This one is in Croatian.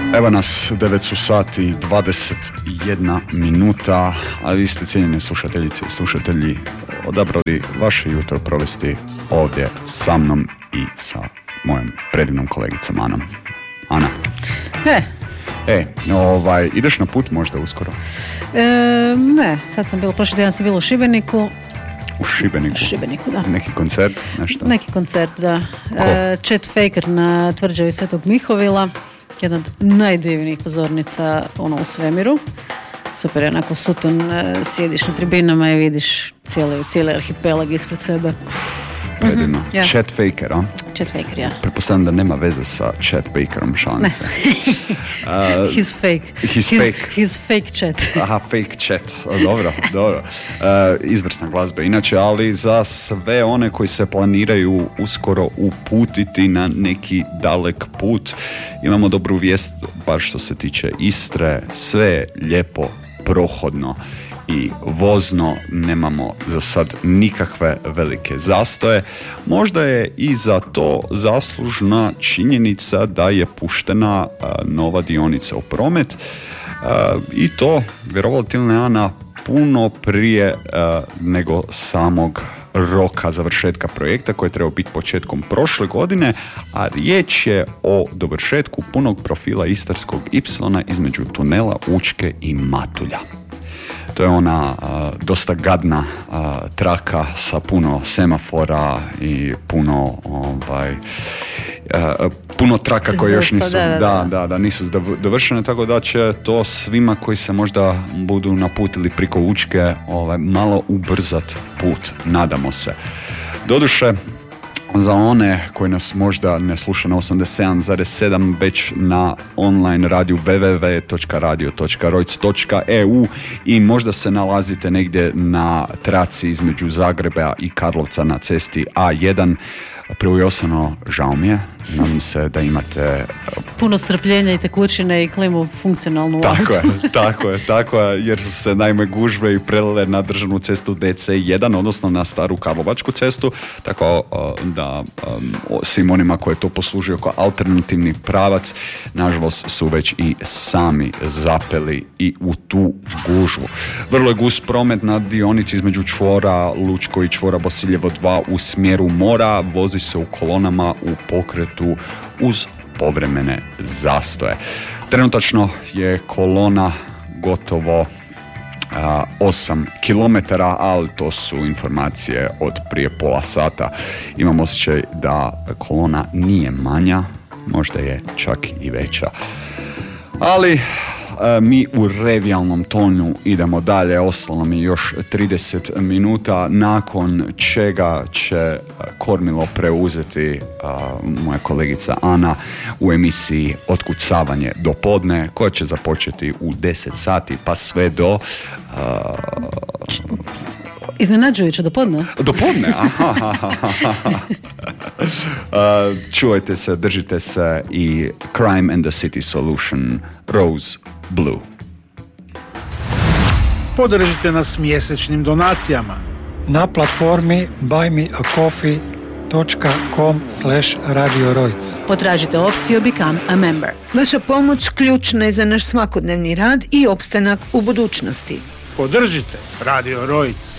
Evo nas, 9 su sati i 21 minuta, a vi ste, cijenjene slušateljice i slušatelji, odabrali vaše jutro provesti ovdje sa mnom i sa mojom predivnom kolegicom Anom. Ana. Ideš na put možda uskoro? Ne, sad sam bila, prošli tjedan sam bila u Šibeniku. U Šibeniku, da. Neki koncert, nešto? Neki koncert, da. Chet Faker na tvrđavi Svetog Mihovila. Jedna od najdivnijih pozornica u svemiru. Super, onako suton, sjediš na tribinama i vidiš cijeli arhipelag ispred sebe. Predivno. Yeah. Chet Faker, a? Chet Faker, ja. Pretpostavljam da nema veze sa Chet Bakerom, šalim se. He's fake. He's fake Chet. Aha, fake Chet. Dobro. Izvrsna glazba. Inače, ali za sve one koji se planiraju uskoro uputiti na neki dalek put, imamo dobru vijest, baš što se tiče Istre. Sve je lijepo, prohodno i vozno, nemamo za sad nikakve velike zastoje. Možda je i za to zaslužna činjenica da je puštena nova dionica u promet i to, vjerovali ili ne, Ana, puno prije nego samog roka završetka projekta koji je trebao biti početkom prošle godine, a riječ je o dovršetku punog profila Istarskog ipsilona između tunela Učke i Matulja. To je ona dosta gadna traka sa puno semafora i puno traka koje još nisu nisu dovršene, tako da će to svima koji se možda budu naputili preko Učke malo ubrzat put, nadamo se. Doduše, za one koji nas možda ne sluša na 87,7, već na online radiju www.radio.rojc.eu i možda se nalazite negdje na traci između Zagreba i Karlovca na cesti A1. Prvo i osnovno, žao mi je. Nadam se da imate puno strpljenja i tekućine i klimu funkcionalnu. Tako je, jer su se naime gužve i prelile na državnu cestu DC1, odnosno na staru Karlovačku cestu, tako da svim onima koje to poslužio kao alternativni pravac, nažalost su već i sami zapeli i u tu gužvu. Vrlo je gust promet na dionici između čvora Lučko i čvora Bosiljevo 2 u smjeru mora, vozi se u kolonama u pokretu uz povremene zastoje. Trenutačno je kolona gotovo 8 km, ali to su informacije od prije pola sata. Imam osjećaj da kolona nije manja, možda je čak i veća. Ali mi u revijalnom tonu idemo dalje, ostalo mi još 30 minuta, nakon čega će kormilo preuzeti moja kolegica Ana u emisiji Otkucavanje do podne, koja će započeti u 10 sati pa sve do... Iznenađujuće, do podne? Do podne, aha. Čuvajte se, držite se i Crime and the City Solution, Rose Blue. Podržite nas mjesečnim donacijama na platformi buymeacoffee.com/Radio Rojc. Potražite opciju Become a Member. Vaša pomoć ključna je za naš svakodnevni rad i opstanak u budućnosti. Podržite Radio Rojc.